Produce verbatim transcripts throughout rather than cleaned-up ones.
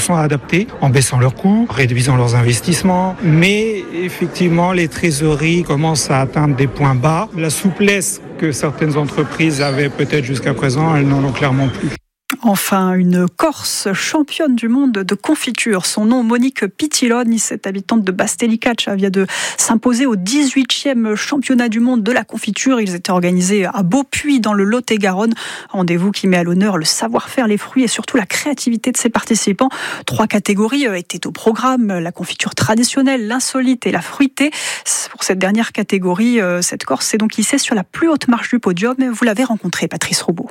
sont adaptés en baissant leurs coûts, réduisant leurs investissements. Mais effectivement, les trésoreries commencent à atteindre des points bas. La souplesse que certaines entreprises avaient peut-être jusqu'à présent, elles n'en ont clairement plus. Enfin, une Corse championne du monde de confiture. Son nom, Monique Pitiloni, cette habitante de Bastelicac, vient de s'imposer au dix-huitième championnat du monde de la confiture. Ils étaient organisés à Beaupuy, dans le Lot-et-Garonne. Rendez-vous qui met à l'honneur le savoir-faire, les fruits et surtout la créativité de ses participants. Trois catégories étaient au programme: la confiture traditionnelle, l'insolite et la fruitée. Pour cette dernière catégorie, cette Corse s'est donc hissée sur la plus haute marche du podium. Vous l'avez rencontré, Patrice Robot.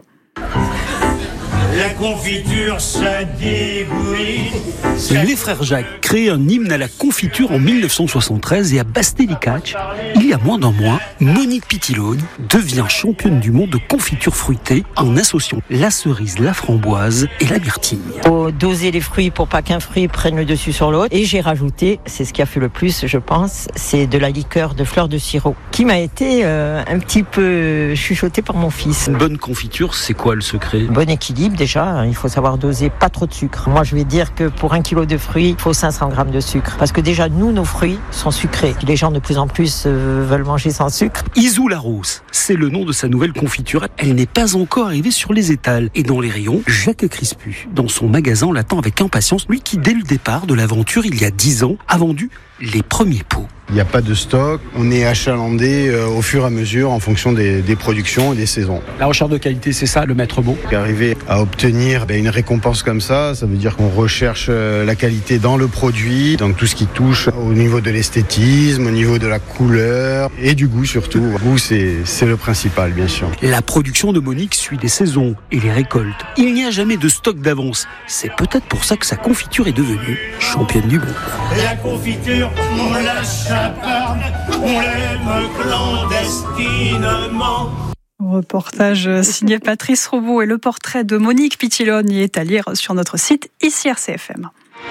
La confiture, ça débouille. Les frères Jacques créent un hymne à la confiture en dix-neuf cent soixante-treize et à Bastelicac, il y a moins d'un mois, Monique Pitiloni devient championne du monde de confiture fruitée en associant la cerise, la framboise et la myrtille. Faut doser les fruits pour pas qu'un fruit prenne le dessus sur l'autre. Et j'ai rajouté, c'est ce qui a fait le plus, je pense, c'est de la liqueur de fleurs de sirop qui m'a été euh, un petit peu chuchotée par mon fils. Une bonne confiture, c'est quoi le secret ? Bon équilibre déjà, il faut savoir doser pas trop de sucre. Moi je vais dire que pour un kilo de fruits, il faut cinq cents grammes de sucre. Parce que déjà nous, nos fruits sont sucrés. Les gens de plus en plus euh, veulent manger sans sucre. Isou Larousse, c'est le nom de sa nouvelle confiture. Elle n'est pas encore arrivée sur les étals. Et dans les rayons, Jacques Crispu, dans son magasin, l'attend avec impatience. Lui qui, dès le départ de l'aventure, il y a dix ans, a vendu les premiers pots. Il n'y a pas de stock, on est achalandé euh, au fur et à mesure en fonction des, des productions et des saisons. La recherche de qualité, c'est ça le maître mot. Arriver à obtenir ben, une récompense comme ça, ça veut dire qu'on recherche euh, la qualité dans le produit, dans tout ce qui touche au niveau de l'esthétisme, au niveau de la couleur et du goût surtout. Le goût, c'est, c'est le principal, bien sûr. La production de Monique suit les saisons et les récoltes. Il n'y a jamais de stock d'avance. C'est peut-être pour ça que sa confiture est devenue championne du monde. La confiture, on lâche. On l'aime clandestinement. Reportage signé Patrice Robot et le portrait de Monique Pitiloni est à lire sur notre site ici R C F M.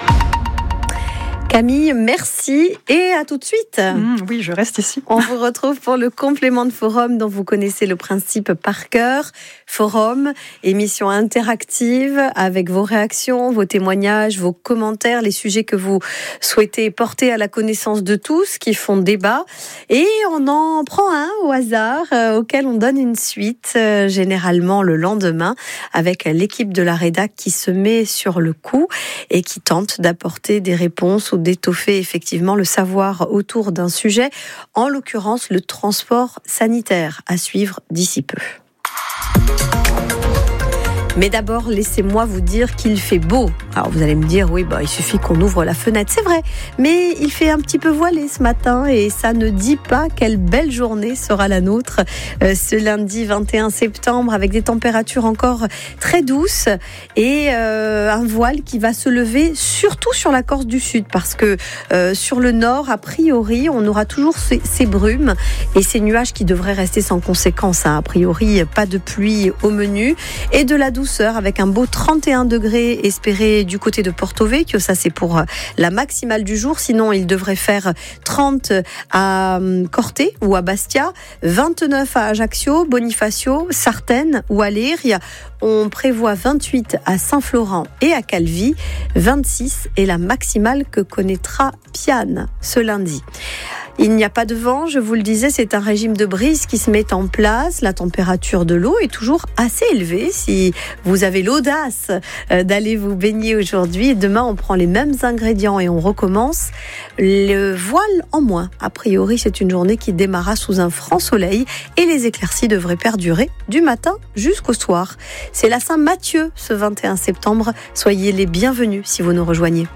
Camille, merci et à tout de suite. Mmh, oui, je reste ici. On vous retrouve pour le complément de forum dont vous connaissez le principe par cœur. Forum, émission interactive avec vos réactions, vos témoignages, vos commentaires, les sujets que vous souhaitez porter à la connaissance de tous, qui font débat. Et on en prend un au hasard euh, auquel on donne une suite, euh, généralement le lendemain, avec l'équipe de la rédac qui se met sur le coup et qui tente d'apporter des réponses ou d'étoffer effectivement le savoir autour d'un sujet, en l'occurrence le transport sanitaire, à suivre d'ici peu. Mais d'abord, laissez-moi vous dire qu'il fait beau. Alors vous allez me dire, oui, bah, il suffit qu'on ouvre la fenêtre, c'est vrai. Mais il fait un petit peu voilé ce matin et ça ne dit pas quelle belle journée sera la nôtre euh, ce lundi vingt et un septembre, avec des températures encore très douces et euh, un voile qui va se lever surtout sur la Corse du Sud, parce que euh, sur le nord, a priori, on aura toujours ces, ces brumes et ces nuages qui devraient rester sans conséquence. Hein. A priori, pas de pluie au menu et de la douceur avec un beau trente et un degrés espéré du côté de Porto Vecchio. Ça, c'est pour la maximale du jour. Sinon, il devrait faire trente à Corte ou à Bastia, vingt-neuf à Ajaccio, Bonifacio, Sartène ou à Léria. On prévoit vingt-huit à Saint-Florent et à Calvi. vingt-six est la maximale que connaîtra Piane ce lundi. Il n'y a pas de vent, je vous le disais, c'est un régime de brise qui se met en place. La température de l'eau est toujours assez élevée. Si vous avez l'audace d'aller vous baigner aujourd'hui, demain on prend les mêmes ingrédients et on recommence. Le voile en moins. A priori, c'est une journée qui démarra sous un franc soleil et les éclaircies devraient perdurer du matin jusqu'au soir. C'est la Saint-Mathieu ce vingt et un septembre. Soyez les bienvenus si vous nous rejoignez.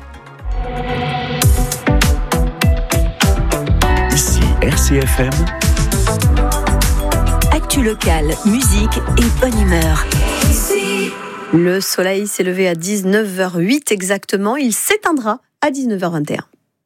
R C F M. Actu locale, musique et bonne humeur. Le soleil s'est levé à dix-neuf heures huit exactement. Il s'éteindra à dix-neuf heures vingt et un.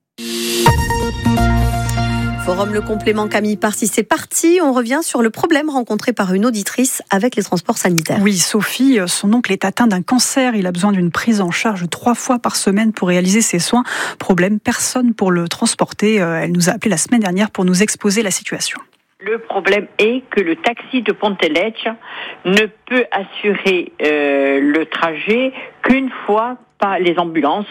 Forum Le Complément, Camille Parsi, c'est parti. On revient sur le problème rencontré par une auditrice avec les transports sanitaires. Oui, Sophie, son oncle est atteint d'un cancer. Il a besoin d'une prise en charge trois fois par semaine pour réaliser ses soins. Problème, personne pour le transporter. Elle nous a appelé la semaine dernière pour nous exposer la situation. Le problème est que le taxi de Pontelecce ne peut assurer euh, le trajet qu'une fois par les ambulances